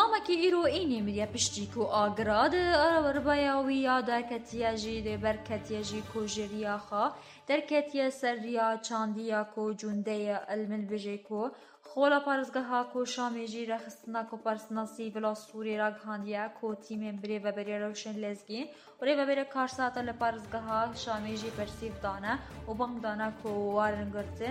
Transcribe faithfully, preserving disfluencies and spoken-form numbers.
اندامه که ایرو اینی میده پشتی کو آگراد ربایاوی یا در کتیا جی در بر کتیا جی کو جریا خا در کتیا سریا چاندیا کو جونده المن بجی کو خولا پارزگاه ها کو شامی جی رخصتنا کو پرسناسی بلا سوری را گهاندیا کو تیم بری و بری روشن لزگین و ری و بری کارساتا لپارزگاه ها شامی جی پرسیف دانه و بانگ دانه کو وارنگرتن